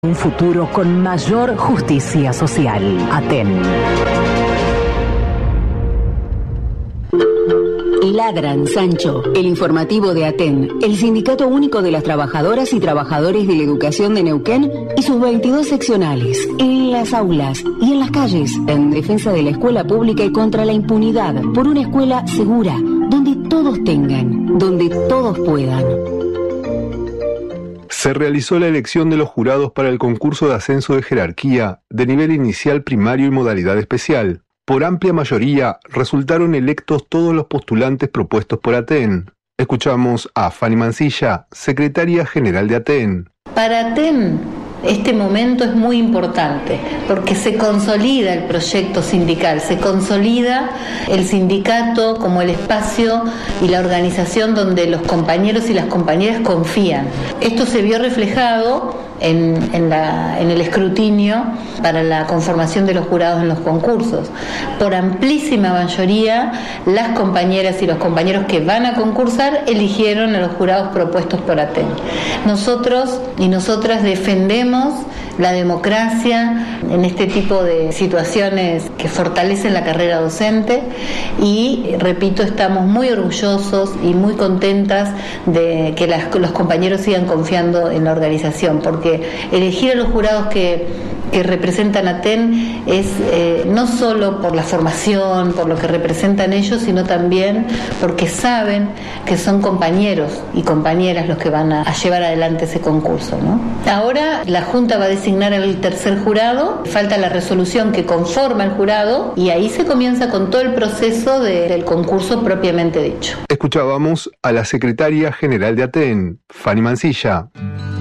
Un futuro con mayor justicia social. Aten. Ladran, Sancho, el informativo de Aten, el Sindicato Único de las Trabajadoras y Trabajadores de la Educación de Neuquén y sus 22 seccionales, en las aulas y en las calles, en defensa de la escuela pública y contra la impunidad, por una escuela segura, donde todos tengan, donde todos puedan. Se realizó la elección de los jurados para el concurso de ascenso de jerarquía de nivel inicial, primario y modalidad especial. Por amplia mayoría resultaron electos todos los postulantes propuestos por Aten. Escuchamos a Fanny Mancilla, secretaria general de Aten. Para Aten, este momento es muy importante porque se consolida el proyecto sindical, se consolida el sindicato como el espacio y la organización donde los compañeros y las compañeras confían. Esto se vio reflejado en el escrutinio para la conformación de los jurados en los concursos. Por amplísima mayoría, las compañeras y los compañeros que van a concursar eligieron a los jurados propuestos por Aten. Nosotros y nosotras defendemos la democracia en este tipo de situaciones que fortalecen la carrera docente y, repito, estamos muy orgullosos y muy contentas de que los compañeros sigan confiando en la organización, porque elegir a los jurados que representan a Aten es no solo por la formación, por lo que representan ellos, sino también porque saben que son compañeros y compañeras los que van a llevar adelante ese concurso, ¿no? Ahora la Junta va a designar al tercer jurado, falta la resolución que conforma el jurado y ahí se comienza con todo el proceso del concurso propiamente dicho. Escuchábamos a la secretaria general de Aten, Fanny Mancilla.